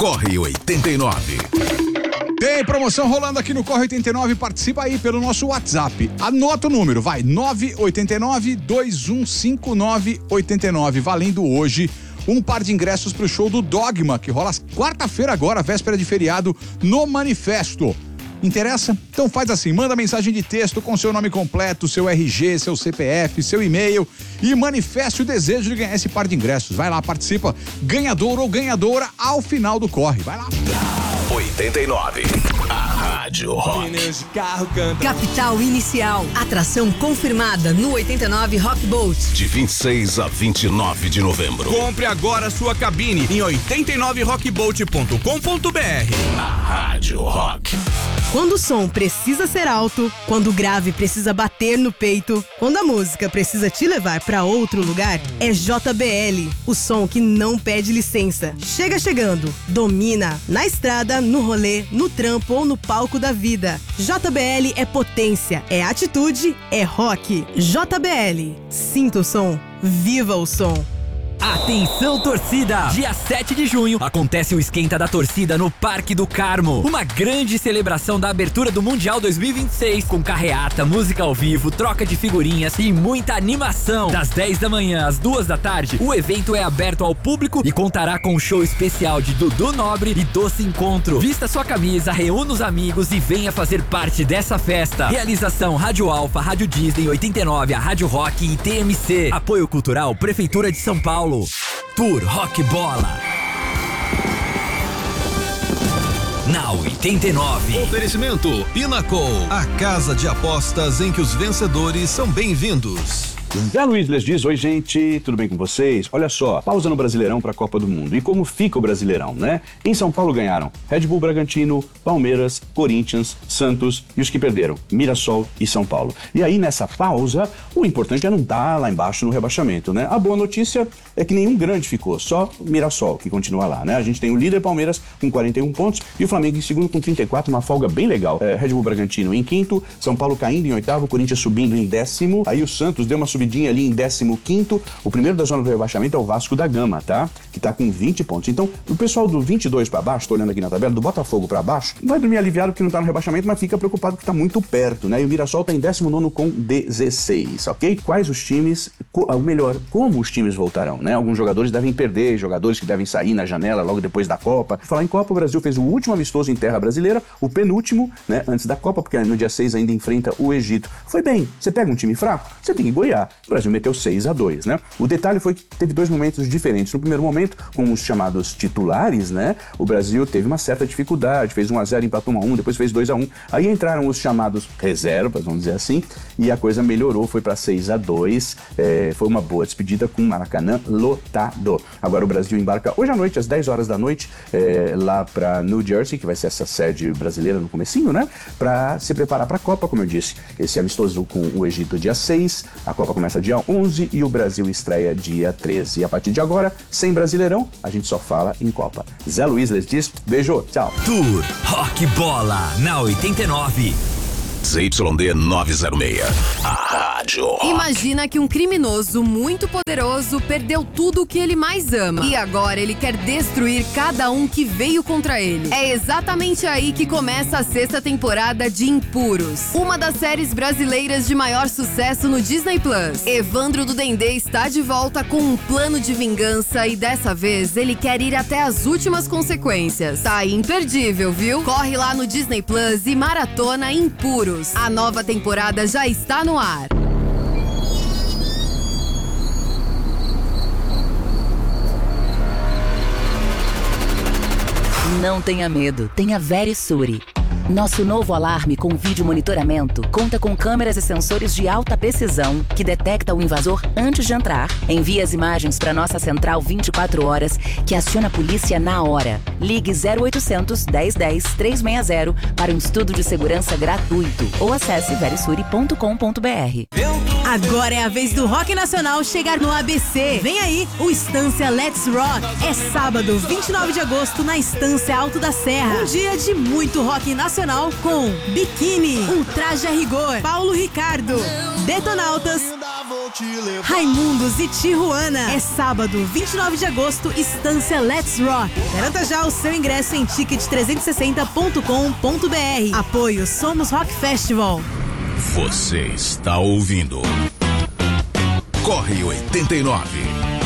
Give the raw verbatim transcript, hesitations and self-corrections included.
Corre oitenta e nove. Tem promoção rolando aqui no Corre oitenta e nove, participa aí pelo nosso WhatsApp. Anota o número, vai, nove oito nove, dois um cinco nove oito nove, valendo hoje um par de ingressos pro show do Dogma, que rola quarta-feira agora, véspera de feriado, no Manifesto. Interessa? Então faz assim, manda mensagem de texto com seu nome completo, seu R G, seu C P F, seu e-mail e manifeste o desejo de ganhar esse par de ingressos. Vai lá, participa, ganhador ou ganhadora ao final do corre. Vai lá. oitenta e nove. A Rádio Rock. Capital Inicial. Atração confirmada no oitenta e nove Rock Boat. De vinte e seis a vinte e nove de novembro. Compre agora sua cabine em oitenta e nove rock boat ponto com ponto b r. A Rádio Rock. Quando o som precisa ser alto, quando o grave precisa bater no peito, quando a música precisa te levar pra outro lugar, é J B L, o som que não pede licença. Chega chegando, domina, na estrada, no rolê, no trampo ou no palco da vida. J B L é potência, é atitude, é rock. J B L, sinta o som, viva o som. Atenção, torcida! Dia sete de junho acontece o Esquenta da Torcida no Parque do Carmo. Uma grande celebração da abertura do Mundial dois mil e vinte e seis, com carreata, música ao vivo, troca de figurinhas e muita animação. Das dez da manhã às duas da tarde, o evento é aberto ao público e contará com um show especial de Dudu Nobre e Doce Encontro. Vista sua camisa, reúna os amigos e venha fazer parte dessa festa. Realização Rádio Alfa, Rádio Disney oitenta e nove, a Rádio Rock e T M C. Apoio Cultural Prefeitura de São Paulo. Tour Rock Bola. Na oitenta e nove. Oferecimento Pinnacle, a casa de apostas em que os vencedores são bem-vindos. Zé Luiz les diz: oi gente, tudo bem com vocês? Olha só, pausa no Brasileirão para a Copa do Mundo. E como fica o Brasileirão, né? Em São Paulo ganharam Red Bull Bragantino, Palmeiras, Corinthians, Santos e os que perderam, Mirassol e São Paulo. E aí nessa pausa, o importante é não estar lá embaixo no rebaixamento, né? A boa notícia é que nenhum grande ficou, só o Mirassol que continua lá, né? A gente tem o líder Palmeiras com quarenta e um pontos e o Flamengo em segundo com trinta e quatro, uma folga bem legal. É, Red Bull Bragantino em quinto, São Paulo caindo em oitavo, Corinthians subindo em décimo, aí o Santos deu uma subidinha ali em décimo quinto, o primeiro da zona do rebaixamento é o Vasco da Gama, tá? Que tá com vinte pontos. Então, o pessoal do vinte e dois pra baixo, tô olhando aqui na tabela, do Botafogo pra baixo, vai dormir aliviado porque não tá no rebaixamento, mas fica preocupado porque tá muito perto, né? E o Mirassol tá em décimo nono com dezesseis, ok? Quais os times, ou melhor, como os times voltarão, né? Alguns jogadores devem perder, jogadores que devem sair na janela logo depois da Copa. Falar em Copa, o Brasil fez o último amistoso em terra brasileira, o penúltimo, né? Antes da Copa, porque no dia seis ainda enfrenta o Egito. Foi bem, você pega um time fraco, você tem que goiar. O Brasil meteu seis a dois, né? O detalhe foi que teve dois momentos diferentes. No primeiro momento, com os chamados titulares, né? O Brasil teve uma certa dificuldade, fez um a zero, empatou um a um, depois fez dois a um. Aí entraram os chamados reservas, vamos dizer assim, e a coisa melhorou, foi para seis a dois. É, foi uma boa despedida com o Maracanã lotado. Agora o Brasil embarca hoje à noite, às dez horas da noite, é, lá para New Jersey, que vai ser essa sede brasileira no comecinho, né? Para se preparar para a Copa, como eu disse. Esse amistoso com o Egito dia seis, a Copa começa dia onze e o Brasil estreia dia treze. E a partir de agora, sem Brasileirão, a gente só fala em Copa. Zé Luiz les diz, beijo, tchau. Tour Rock Bola na oitenta e nove. Z Y D novecentos e seis. A Rádio Rock. Imagina que um criminoso muito poderoso perdeu tudo o que ele mais ama. E agora ele quer destruir cada um que veio contra ele. É exatamente aí que começa a sexta temporada de Impuros. Uma das séries brasileiras de maior sucesso no Disney Plus. Evandro do Dendê está de volta com um plano de vingança e dessa vez ele quer ir até as últimas consequências. Tá imperdível, viu? Corre lá no Disney Plus e maratona Impuros. A nova temporada já está no ar. Não tenha medo, tenha Verisure. Nosso novo alarme com vídeo monitoramento conta com câmeras e sensores de alta precisão que detecta o invasor antes de entrar. Envia as imagens para nossa central vinte e quatro horas, que aciona a polícia na hora. Ligue zero oitocentos, dez dez, trezentos e sessenta para um estudo de segurança gratuito ou acesse verisure ponto com ponto b r. Agora é a vez do rock nacional chegar no A B C. Vem aí o Estância Let's Rock. É sábado, vinte e nove de agosto, na Estância Alto da Serra. Um dia de muito rock nacional com Biquíni, Um Traje a Rigor, Paulo Ricardo, Detonautas, Raimundos e Tijuana. É sábado, vinte e nove de agosto, Estância Let's Rock. Garanta já o seu ingresso em ticket trezentos e sessenta ponto com ponto b r. Apoio Somos Rock Festival. Você está ouvindo Corre oitenta e nove.